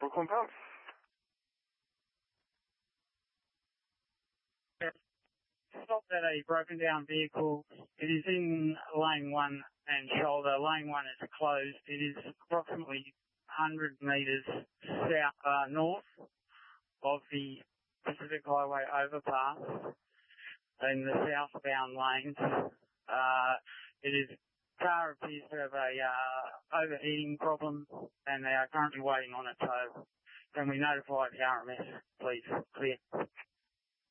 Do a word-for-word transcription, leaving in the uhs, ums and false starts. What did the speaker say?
Brooklyn Pump. Stopped at a broken down vehicle. It is in lane one and shoulder. Lane one is closed. It is approximately one hundred metres south, uh, north of the Pacific Highway overpass in the southbound lanes. Uh, it is, car appears to have a, uh, overheating problem and they are currently waiting on a tow. Can we notify the R M S, please? Clear.